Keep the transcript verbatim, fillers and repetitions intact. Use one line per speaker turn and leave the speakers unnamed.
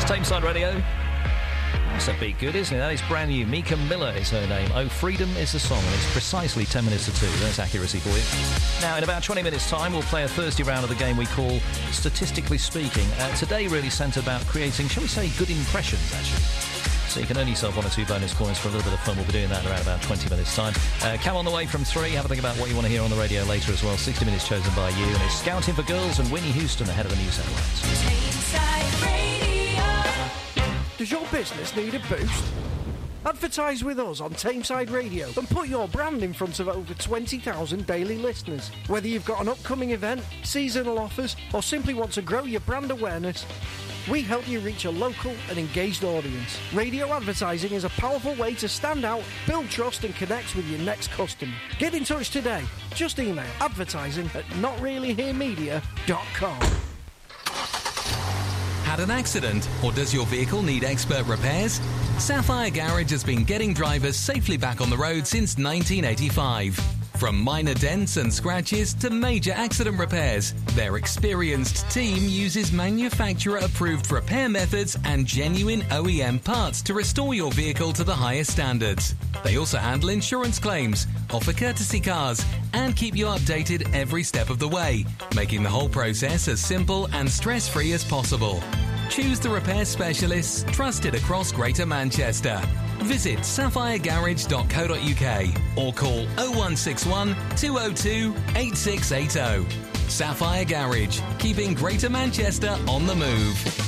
Tameside Radio. That's a bit good, isn't it? That is brand new. Mika Miller is her name. Oh, Freedom is the song, and it's precisely ten minutes to two. That's accuracy for you. Now, in about twenty minutes' time, we'll play a Thursday round of the game we call Statistically Speaking. Uh, today really centred about creating, shall we say, good impressions, actually. So you can earn yourself one or two bonus points for a little bit of fun. We'll be doing that in around about twenty minutes' time. Uh, Cam on the way from three. Have a think about what you want to hear on the radio later as well. sixty minutes chosen by you. And it's Scouting for Girls and Whitney Houston ahead of the news headlines.
Tameside Radio.
Does your business need a boost? Advertise with us on Tameside Radio and put your brand in front of over twenty thousand daily listeners. Whether you've got an upcoming event, seasonal offers, or simply want to grow your brand awareness, we help you reach a local and engaged audience. Radio advertising is a powerful way to stand out, build trust and connect with your next customer. Get in touch today. Just email advertising at not really here media dot com.
Had an accident, or does your vehicle need expert repairs? Sapphire Garage has been getting drivers safely back on the road since nineteen eighty-five. From minor dents and scratches to major accident repairs, their experienced team uses manufacturer-approved repair methods and genuine O E M parts to restore your vehicle to the highest standards. They also handle insurance claims, offer courtesy cars, and keep you updated every step of the way, making the whole process as simple and stress-free as possible. Choose the repair specialists trusted across Greater Manchester. Visit sapphire garage dot co dot uk or call oh one six one, two oh two, eight six eight oh. Sapphire Garage, keeping Greater Manchester on the move.